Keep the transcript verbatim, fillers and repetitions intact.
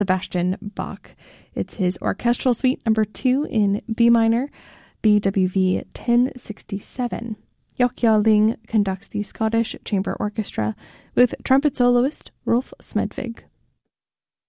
Sebastian Bach. It's his orchestral suite number two in B minor, B W V ten sixty-seven. Jokkja Ling conducts the Scottish Chamber Orchestra with trumpet soloist Rolf Smedvig.